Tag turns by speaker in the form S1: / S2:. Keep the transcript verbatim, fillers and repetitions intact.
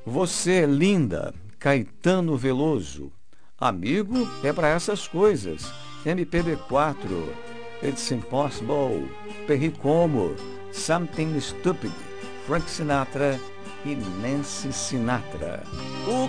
S1: Você é linda, Caetano Veloso. Amigo é para essas coisas. M P B quatro, It's Impossible, Perry Como, Something Stupid, Frank Sinatra e Nancy Sinatra. O